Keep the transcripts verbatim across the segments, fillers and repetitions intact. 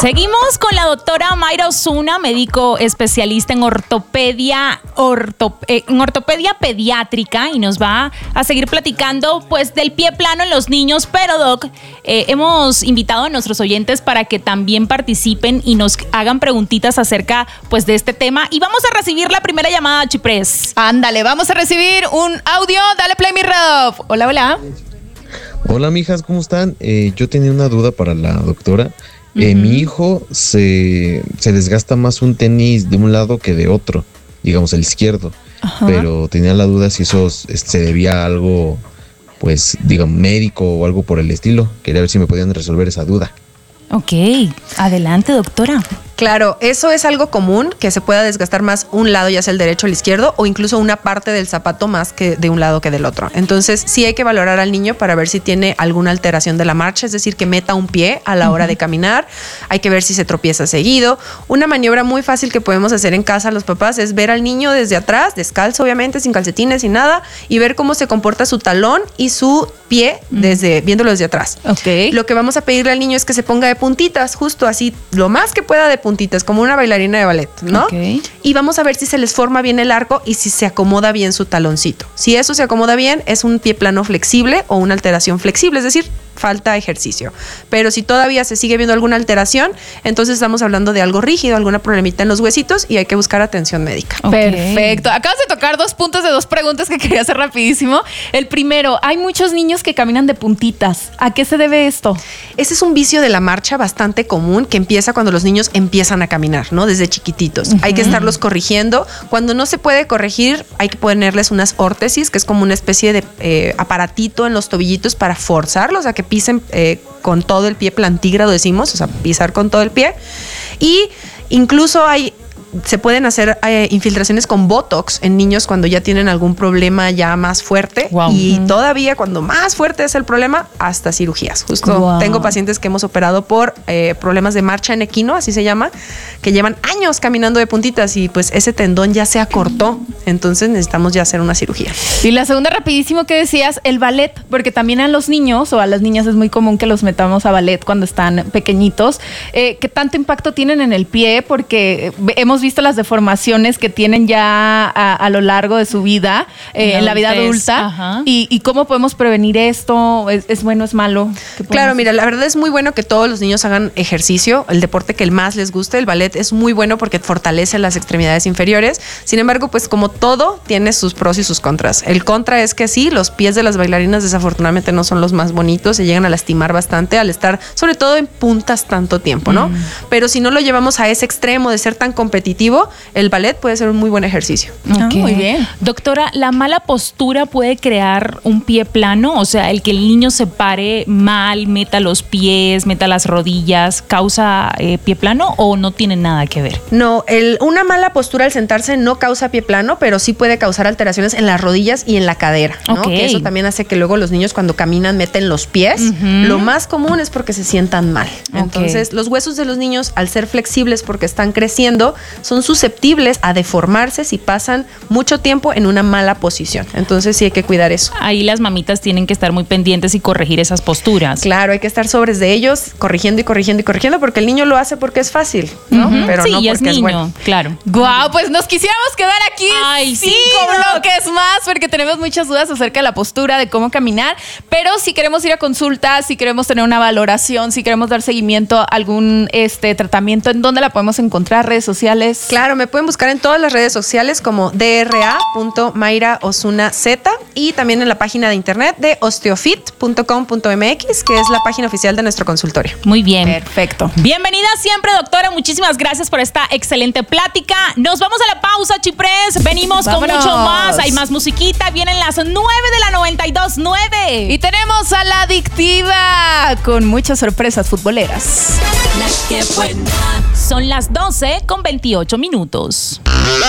Seguimos con la doctora Mayra Osuna, médico especialista en ortopedia, orto, eh, en ortopedia pediátrica, y nos va a seguir platicando pues del pie plano en los niños. Pero Doc, eh, hemos invitado a nuestros oyentes para que también participen y nos hagan preguntitas acerca pues de este tema, y vamos a recibir la primera llamada, Chiprés. Ándale, vamos a recibir un audio. Dale play, mi Radolf. Hola, hola. Hola, mijas, ¿cómo están? Eh, yo tenía una duda para la doctora. Eh, uh-huh. Mi hijo se, se desgasta más un tenis de un lado que de otro, digamos el izquierdo, uh-huh. Pero tenía la duda si eso se debía a algo, pues, digamos, médico o algo por el estilo. Quería ver si me podían resolver esa duda. Ok, adelante, doctora. Claro, eso es algo común, que se pueda desgastar más un lado, ya sea el derecho o el izquierdo, o incluso una parte del zapato más que de un lado que del otro. Entonces, sí hay que valorar al niño para ver si tiene alguna alteración de la marcha, es decir, que meta un pie a la uh-huh. hora de caminar. Hay que ver si se tropieza seguido. Una maniobra muy fácil que podemos hacer en casa los papás es ver al niño desde atrás, descalzo obviamente, sin calcetines, sin nada, y ver cómo se comporta su talón y su pie desde, uh-huh. viéndolo desde atrás. Okay. Lo que vamos a pedirle al niño es que se ponga de puntitas, justo así, lo más que pueda de puntitas. puntitas, como una bailarina de ballet, ¿no? Okay. Y vamos a ver si se les forma bien el arco y si se acomoda bien su taloncito. Si eso se acomoda bien, es un pie plano flexible o una alteración flexible, es decir, falta ejercicio. Pero si todavía se sigue viendo alguna alteración, entonces estamos hablando de algo rígido, alguna problemita en los huesitos, y hay que buscar atención médica. Okay. Perfecto. Acabas de tocar dos puntos de dos preguntas que quería hacer rapidísimo. El primero, hay muchos niños que caminan de puntitas. ¿A qué se debe esto? Ese es un vicio de la marcha bastante común que empieza cuando los niños empiezan a caminar, ¿no? Desde chiquititos. Uh-huh. Hay que estarlos corrigiendo. Cuando no se puede corregir, hay que ponerles unas órtesis, que es como una especie de eh, aparatito en los tobillitos para forzarlos a que pisen eh, con todo el pie, plantígrado decimos, o sea, pisar con todo el pie. Y incluso hay se pueden hacer eh, infiltraciones con Botox en niños cuando ya tienen algún problema ya más fuerte. Wow. Y uh-huh. todavía cuando más fuerte es el problema, hasta cirugías. Justo wow. tengo pacientes que hemos operado por eh, problemas de marcha en equino, así se llama, que llevan años caminando de puntitas y pues ese tendón ya se acortó. Entonces necesitamos ya hacer una cirugía. Y la segunda, rapidísimo, que decías, el ballet, porque también a los niños o a las niñas es muy común que los metamos a ballet cuando están pequeñitos. Eh, ¿Qué tanto impacto tienen en el pie? Porque hemos visto las deformaciones que tienen ya a, a lo largo de su vida, eh, en la vida adulta, y, y cómo podemos prevenir esto. ¿Es, es bueno, es malo? Claro, mira, la verdad es muy bueno que todos los niños hagan ejercicio, el deporte que el más les guste. El ballet es muy bueno porque fortalece las extremidades inferiores. Sin embargo, pues como todo, tiene sus pros y sus contras. El contra es que sí, los pies de las bailarinas desafortunadamente no son los más bonitos, se llegan a lastimar bastante al estar sobre todo en puntas tanto tiempo, ¿no? Mm. Pero si no lo llevamos a ese extremo de ser tan competitivo, el ballet puede ser un muy buen ejercicio. Okay. Ah, muy bien. Doctora, ¿la mala postura puede crear un pie plano? O sea, el que el niño se pare mal, meta los pies, meta las rodillas, ¿causa eh, pie plano o no tiene nada que ver? No, el, una mala postura al sentarse no causa pie plano, pero sí puede causar alteraciones en las rodillas y en la cadera, ¿no? Okay. Que eso también hace que luego los niños cuando caminan meten los pies. Uh-huh. Lo más común es porque se sientan mal. Okay. Entonces, los huesos de los niños, al ser flexibles porque están creciendo, son susceptibles a deformarse si pasan mucho tiempo en una mala posición. Entonces sí hay que cuidar eso. Ahí las mamitas tienen que estar muy pendientes y corregir esas posturas. Claro, hay que estar sobres de ellos, corrigiendo y corrigiendo y corrigiendo, porque el niño lo hace porque es fácil, ¿no? Uh-huh. Pero sí, no porque es, niño, es bueno. Claro. Guau, pues nos quisiéramos quedar aquí Ay, cinco sí, bloques no. más, porque tenemos muchas dudas acerca de la postura, de cómo caminar, pero si queremos ir a consultas, si queremos tener una valoración, si queremos dar seguimiento a algún este, tratamiento, ¿en dónde la podemos encontrar? ¿Redes sociales? Claro, me pueden buscar en todas las redes sociales como d r a punto mayra osuna z y también en la página de internet de osteofit punto com punto m x, que es la página oficial de nuestro consultorio. Muy bien. Perfecto. Bienvenida siempre, doctora. Muchísimas gracias por esta excelente plática. Nos vamos a la pausa, Chiprés. Venimos Vámonos. con mucho más. Hay más musiquita. Vienen las nueve de la noventa y dos punto nueve. Y tenemos a La Adictiva con muchas sorpresas futboleras. Qué buena. Son las doce con veintiocho minutos.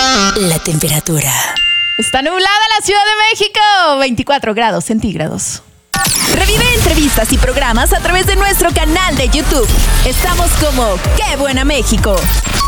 La temperatura. Está nublada la Ciudad de México. veinticuatro grados centígrados. Revive entrevistas y programas a través de nuestro canal de YouTube. Estamos como Qué Buena México.